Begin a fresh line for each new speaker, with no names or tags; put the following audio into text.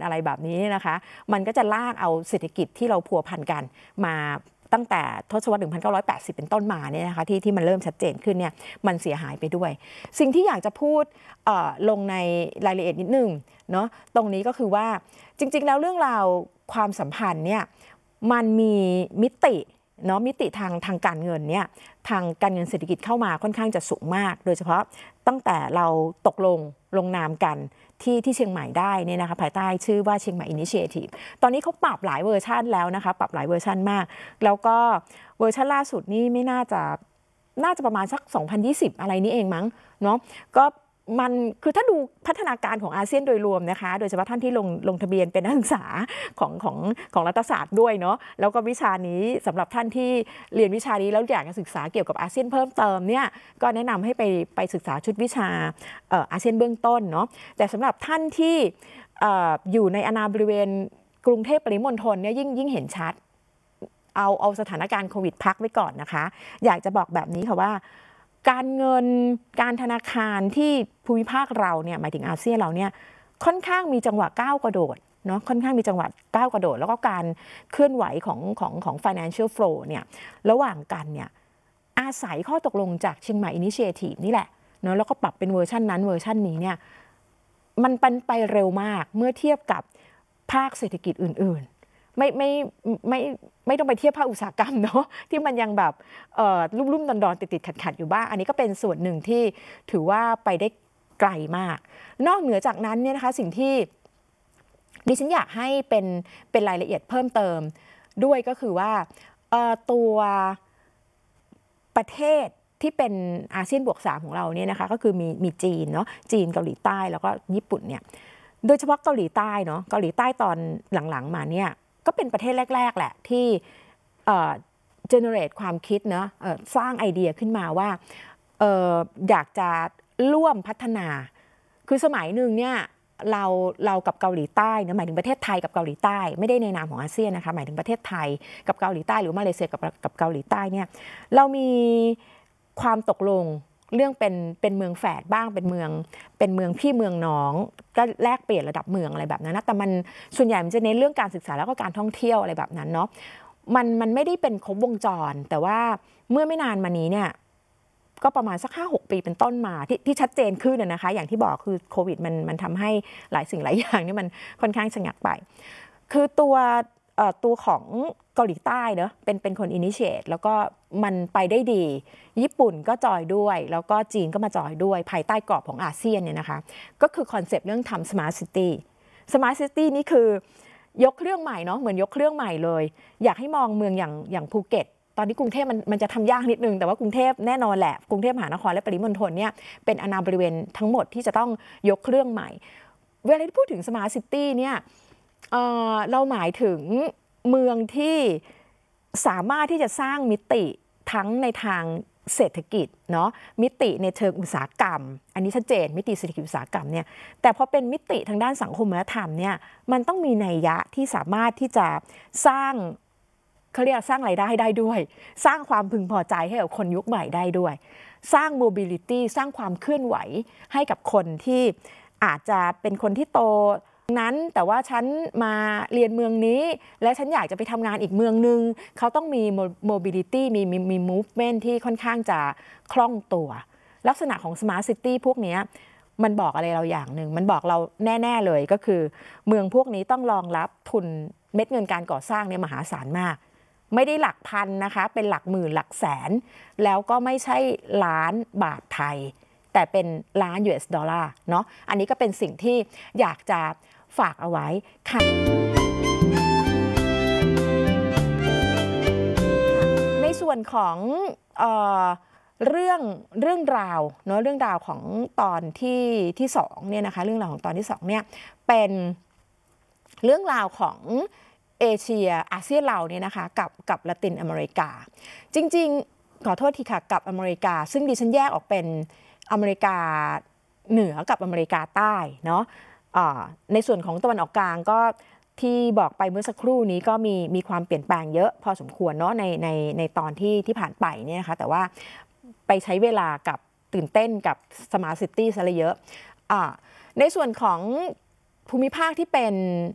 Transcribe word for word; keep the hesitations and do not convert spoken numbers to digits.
อะไรแบบนี้นะคะมันก็จะลากเอาเศรษฐกิจที่เราพัวพันกันมาตั้งแต่ทศวรรษหนึ่งพันเก้าร้อยแปดสิบเป็นต้นมาเนี่ยนะคะที่ที่มันเริ่มชัดเจนขึ้นเนี่ยมันเสียหายไปด้วยสิ่งที่อยากจะพูดลงในรายละเอียดนิดนึงเนาะตรงนี้ก็คือว่าจริงๆแล้วเรื่องราวความสัมพันธ์เนี่ยมันมีมิติเนาะมิติทางทางการเงินเนี่ยทางการเงินเศรษฐกิจเข้ามาค่อนข้างจะสูงมากโดยเฉพาะตั้งแต่เราตกลงลงนามกันที่ที่เชียงใหม่ได้เนี่ยนะคะภายใต้ชื่อว่าเชียงใหม่ Initiative ตอนนี้เขาปรับหลายเวอร์ชันแล้วนะคะปรับหลายเวอร์ชันมากแล้วก็เวอร์ชันล่าสุดนี่ไม่น่าจะน่าจะประมาณสักสองพันยี่สิบอะไรนี้เองมั้งเนาะก็มันคือถ้าดูพัฒนาการของอาเซียนโดยรวมนะคะโดยเฉพาะท่านที่ลงลงทะเบียนเป็นนักศึกษาของของของรัฐศาสตร์ด้วยเนาะแล้วก็วิชานี้สำหรับท่านที่เรียนวิชานี้แล้วอยากจะศึกษาเกี่ยวกับอาเซียนเพิ่มเติมเนี่ยก็แนะนำให้ไปไปศึกษาชุดวิชาเอ่ออาเซียนเบื้องต้นเนาะแต่สำหรับท่านที่เอ่ออยู่ในอาณาบริเวณกรุงเทพปริมณฑลเนี่ยยิ่งยิ่งเห็นชัดเอาเอาสถานการณ์โควิดพักไว้ก่อนนะคะอยากจะบอกแบบนี้ค่ะว่าการเงินการธนาคารที่ภูมิภาคเราเนี่ยหมายถึงอาเซียนเราเนี่ยค่อนข้างมีจังหวะก้าวกระโดดเนาะค่อนข้างมีจังหวะก้าวกระโดดแล้วก็การเคลื่อนไหวของของของ financial flow เนี่ยระหว่างกันเนี่ยอาศัยข้อตกลงจากเชียงใหม่ Initiative นี่แหละเนาะแล้วก็ปรับเป็นเวอร์ชันนั้นเวอร์ชันนี้เนี่ยมันเป็นไปเร็วมากเมื่อเทียบกับภาคเศรษฐกิจอื่นๆไม่ไม่ไม่ไม่ต้องไปเทียบภาคอุตสาหกรรมเนาะที่มันยังแบบลุ่มๆดอนๆติดๆขัดๆอยู่บ้างอันนี้ก็เป็นส่วนหนึ่งที่ถือว่าไปได้ไกลมากนอกเหนือจากนั้นเนี่ยนะคะสิ่งที่ดิฉันอยากให้เป็นเป็นรายละเอียดเพิ่มเติมด้วยก็คือว่าตัวประเทศที่เป็นอาเซียนบวกสามของเราเนี่ยนะคะก็คือมีมีจีนเนาะจีนเกาหลีใต้แล้วก็ญี่ปุ่นเนี่ยโดยเฉพาะเกาหลีใต้เนาะเกาหลีใต้ตอนหลังๆมาเนี่ยก็เป็นประเทศแรกๆแหละที่เอ่อ generate ความคิดเนาะสร้างไอเดียขึ้นมาว่าเอ่ออยากจะร่วมพัฒนาคือสมัยหนึ่งเนี่ยเราเรากับเกาหลีใต้นะหมายถึงประเทศไทยกับเกาหลีใต้ไม่ได้ในนามของอาเซียนนะคะหมายถึงประเทศไทยกับเกาหลีใต้หรือมาเลเซียกับกับเกาหลีใต้เนี่ยเรามีความตกลงเรื่องเป็นเป็นเมืองแฝดบ้างเป็นเมืองเป็นเมืองพี่เมืองน้องก็แลกเปลี่ยนระดับเมืองอะไรแบบนั้นนะแต่มันส่วนใหญ่มันจะเน้นเรื่องการศึกษาแล้วก็การท่องเที่ยวอะไรแบบนั้นเนาะมันมันไม่ได้เป็นครบวงจรแต่ว่าเมื่อไม่นานมานี้เนี่ยก็ประมาณสักห้าหกปีเป็นต้นมาที่ที่ชัดเจนขึ้นนะคะอย่างที่บอกคือโควิดมันมันทำให้หลายสิ่งหลายอย่างนี่มันค่อนข้างชะงักไปคือตัวตัวของเกาหลีใต้เนอะเป็นเป็นคนอินิเชตแล้วก็มันไปได้ดีญี่ปุ่นก็จอยด้วยแล้วก็จีนก็มาจอยด้วยภายใต้กรอบของอาเซียนเนี่ยนะคะก็คือคอนเซปต์เรื่องทำ Smart City Smart City นี่คือยกเครื่องใหม่เนาะเหมือนยกเครื่องใหม่เลยอยากให้มองเมืองอย่างอย่างภูเก็ตตอนนี้กรุงเทพมันมันจะทำยากนิดนึงแต่ว่ากรุงเทพแน่นอนแหละกรุงเทพมหานครและปริมณฑลเนี่ยเป็นอาณาบริเวณทั้งหมดที่จะต้องยกเครื่องใหม่เวลาที่พูดถึง Smart City เนี่ย เอ่อ เราหมายถึงเมืองที่สามารถที่จะสร้างมิติทั้งในทางเศรษฐกิจเนาะมิติในเชิงอุตสาหกรรมอันนี้ชัดเจนมิติเศรษฐกิจอุตสาหกรรมเนี่ยแต่พอเป็นมิติทางด้านสังคมวัฒนธรรมเนี่ยมันต้องมีนัยยะที่สามารถที่จะสร้างเขาเรียกสร้างรายได้ได้ด้วยสร้างความพึงพอใจให้กับคนยุคใหม่ได้ด้วยสร้าง mobility สร้างความเคลื่อนไหวให้กับคนที่อาจจะเป็นคนที่โตนั้นแต่ว่าฉันมาเรียนเมืองนี้และฉันอยากจะไปทำงานอีกเมืองนึงเขาต้องมี mobility มีมีมี movement ที่ค่อนข้างจะคล่องตัวลักษณะของ smart city พวกนี้มันบอกอะไรเราอย่างหนึ่งมันบอกเราแน่ๆเลยก็คือเมืองพวกนี้ต้องรองรับทุนเม็ดเงินการก่อสร้างเนี่ยมหาศาลมากไม่ได้หลักพันนะคะเป็นหลักหมื่นหลักแสนแล้วก็ไม่ใช่ล้านบาทไทยแต่เป็นล้าน ยู เอส ดอลลาร์เนาะอันนี้ก็เป็นสิ่งที่อยากจะฝากเอาไว้ค่ะในส่วนของเอ่อเรื่องเรื่องราวเนาะเรื่องราวของตอนที่ที่สองเนี่ยนะคะเรื่องราวของตอนที่สองเนี่ยเป็นเรื่องราวของเอเชียอาเซียนเราเนี่ยนะคะกับกับละตินอเมริกาจริงๆขอโทษทีค่ะกับอเมริกาซึ่งดิฉันแยกออกเป็นอเมริกาเหนือกับอเมริกาใต้เนาะในส่วนของตะวันออกกลางก็ที่บอกไปเมื่อสักครู่นี้ก็มีมีความเปลี่ยนแปลงเยอะพอสมควรเนาะในในในตอนที่ที่ผ่านไปเนี่ยนะคะแต่ว่าไปใช้เวลากับตื่นเต้นกับ Smart City ซะเลยเยอะในส่วนของภูมิภาคที่เป็น